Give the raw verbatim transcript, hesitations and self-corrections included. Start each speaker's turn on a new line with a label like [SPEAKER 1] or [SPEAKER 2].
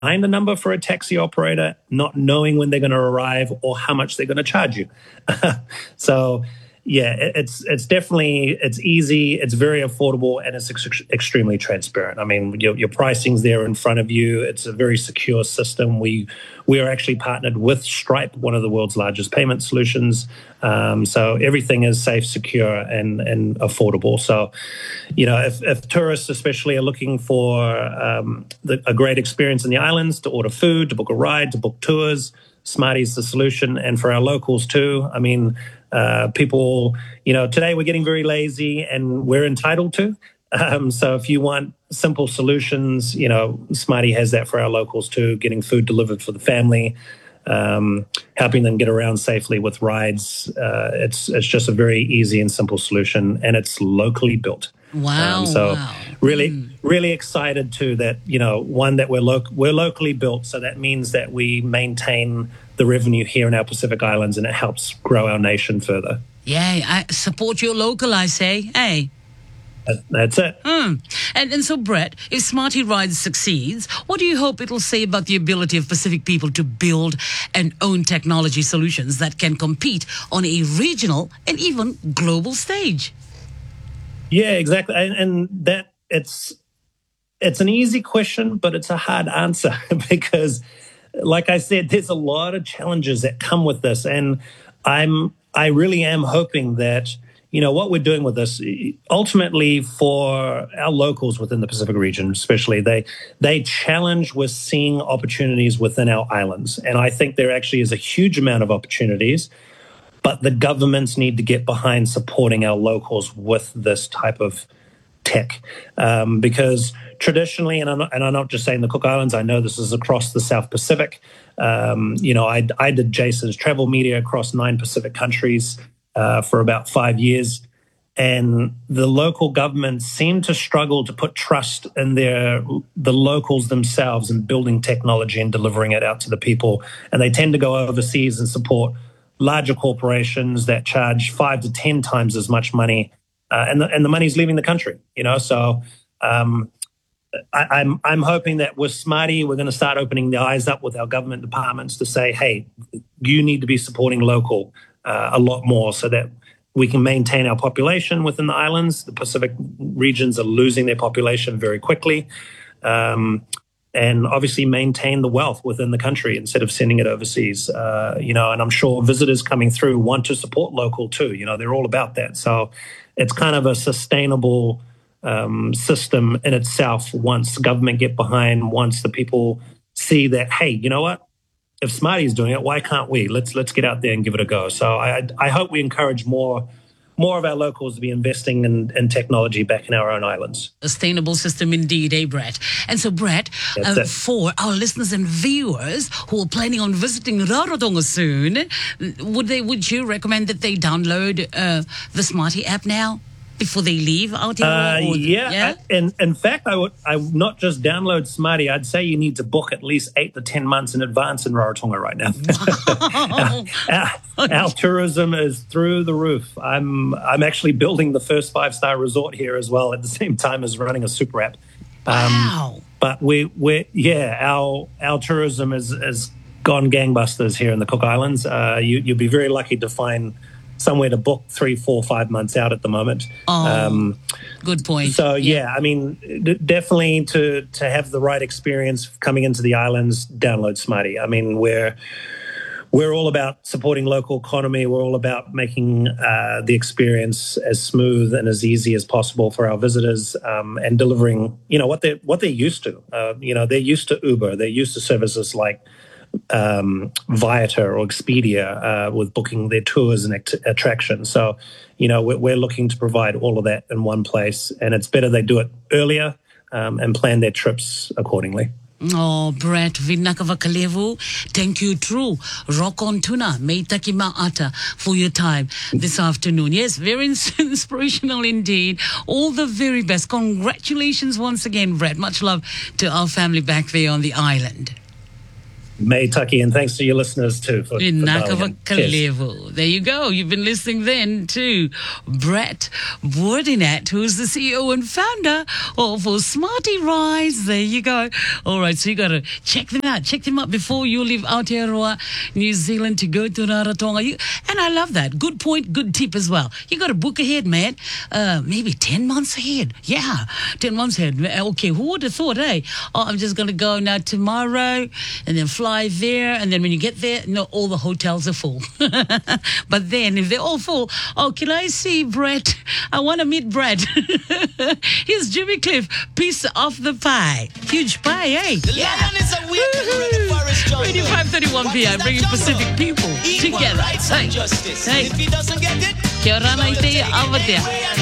[SPEAKER 1] behind the number for a taxi operator, not knowing when they're going to arrive or how much they're going to charge you. So, yeah, it's it's definitely, it's easy, it's very affordable, and it's ex- extremely transparent. I mean, your, your pricing's there in front of you. It's a very secure system. We we are actually partnered with Stripe, one of the world's largest payment solutions. Um, so everything is safe, secure, and and affordable. So, you know, if, if tourists especially are looking for um, the, a great experience in the islands, to order food, to book a ride, to book tours, Smarty's the solution. And for our locals too, I mean, uh, people, you know, today we're getting very lazy and we're entitled to. Um, so if you want simple solutions, you know, Smarty has that for our locals too, getting food delivered for the family, um, helping them get around safely with rides. Uh, it's it's just a very easy and simple solution, and it's locally built.
[SPEAKER 2] Wow.
[SPEAKER 1] Um, so
[SPEAKER 2] wow.
[SPEAKER 1] really,
[SPEAKER 2] mm.
[SPEAKER 1] really excited too that, you know, one, that we're, lo- we're locally built. So that means that we maintain the revenue here in our Pacific Islands, and it helps grow our nation further.
[SPEAKER 2] Yeah, I support your local, I say. Hey.
[SPEAKER 1] That's it.
[SPEAKER 2] Mm. And, and so, Brett, if Smarty Rides succeeds, what do you hope it'll say about the ability of Pacific people to build and own technology solutions that can compete on a regional and even global stage?
[SPEAKER 1] Yeah, exactly. And, and that it's it's an easy question, but it's a hard answer because, like I said, there's a lot of challenges that come with this. And I'm I really am hoping that, you know, what we're doing with this, ultimately for our locals within the Pacific region, especially, they they challenge with seeing opportunities within our islands. And I think there actually is a huge amount of opportunities, but the governments need to get behind supporting our locals with this type of tech. Um, because traditionally, and I'm, not, and I'm not just saying the Cook Islands, I know this is across the South Pacific. Um, you know, I, I did Jason's travel media across nine Pacific countries uh, for about five years. And the local governments seem to struggle to put trust in their the locals themselves in building technology and delivering it out to the people. And they tend to go overseas and support larger corporations that charge five to ten times as much money, uh, and the, and the money's leaving the country. You know, so um, I, I'm I'm hoping that with Smarty, we're going to start opening the eyes up with our government departments to say, hey, you need to be supporting local uh, a lot more, so that we can maintain our population within the islands. The Pacific regions are losing their population very quickly. Um, and obviously maintain the wealth within the country instead of sending it overseas. Uh, you know, and I'm sure visitors coming through want to support local too. You know, they're all about that. So it's kind of a sustainable um, system in itself once government get behind, once the people see that, hey, you know what? If Smarty's doing it, why can't we? Let's let's get out there and give it a go. So I I hope we encourage more more of our locals to be investing in, in technology back in our own islands.
[SPEAKER 2] Sustainable system indeed, eh, Brett? And so, Brett, uh, for our listeners and viewers who are planning on visiting Rarotonga soon, would they? Would you recommend that they download uh, the Smarty app now before they leave out here?
[SPEAKER 1] Uh,
[SPEAKER 2] or,
[SPEAKER 1] yeah,
[SPEAKER 2] yeah?
[SPEAKER 1] I, and in fact, I would I would not just download Smarty. I'd say you need to book at least eight to ten months in advance in Rarotonga right now.
[SPEAKER 2] Wow.
[SPEAKER 1] our, our, our tourism is through the roof. I'm I'm actually building the first five star resort here as well at the same time as running a super app. Um,
[SPEAKER 2] wow!
[SPEAKER 1] But we we yeah, our our tourism is is gone gangbusters here in the Cook Islands. Uh, you you'd be very lucky to find somewhere to book three, four, five months out at the moment.
[SPEAKER 2] Oh,
[SPEAKER 1] um,
[SPEAKER 2] good point.
[SPEAKER 1] So, yeah,
[SPEAKER 2] yeah,
[SPEAKER 1] I mean, d- definitely to to have the right experience coming into the islands, download Smarty. I mean, we're, we're all about supporting local economy. We're all about making uh, the experience as smooth and as easy as possible for our visitors, um, and delivering, you know, what they're, what they're used to. Uh, you know, they're used to Uber. They're used to services like um, Viator or Expedia uh, with booking their tours and act- attractions. So, you know, we're, we're looking to provide all of that in one place, and it's better they do it earlier um, and plan their trips accordingly.
[SPEAKER 2] Oh, Brett, Vinakava Kalevu, thank you, true. Rock on tuna, Meitaki Ma'ata, for your time this afternoon. Yes, very inspirational indeed. All the very best. Congratulations once again, Brett. Much love to our family back there on the island.
[SPEAKER 1] May Taki, and thanks to your listeners too for, for dialing in.
[SPEAKER 2] There you go. You've been listening then to Brett Boordinet, who's the C E O and founder of Smarty Rise. There you go. All right, so you got to check them out. Check them out before you leave Aotearoa, New Zealand, to go to Rarotonga. You, and I love that. Good point, good tip as well. You got to book ahead, man. Uh, maybe ten months ahead. Yeah, ten months ahead. Okay, who would have thought, hey, oh, I'm just going to go now tomorrow and then fly there. And then when you get there, no, all the hotels are full. But then if they're all full, oh, can I see Brett? I want to meet Brett. Here's Jimmy Cliff, piece of the pie. Huge pie, eh?
[SPEAKER 3] The
[SPEAKER 2] yeah.
[SPEAKER 3] lion is awake in the forest jungle.
[SPEAKER 2] Radio five thirty-one P M, bringing Pacific people
[SPEAKER 3] Equal
[SPEAKER 2] together.
[SPEAKER 3] rights and
[SPEAKER 2] Hey.
[SPEAKER 3] justice.
[SPEAKER 2] Hey.
[SPEAKER 3] If he doesn't get it,
[SPEAKER 2] Kia ora nei te, awatea.